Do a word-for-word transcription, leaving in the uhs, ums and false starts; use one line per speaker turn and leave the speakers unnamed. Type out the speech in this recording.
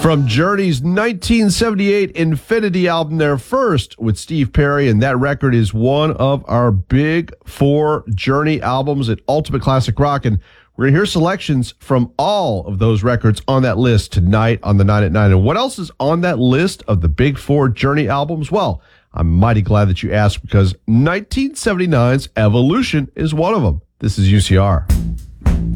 From Journey's nineteen seventy-eight Infinity album, their first with Steve Perry, and that record is one of our big four Journey albums at Ultimate Classic Rock, and we're going to hear selections from all of those records on that list tonight on the nine at nine. And what else is on that list of the big four Journey albums? Well, I'm mighty glad that you asked, because nineteen seventy-nine's Evolution is one of them. This is U C R.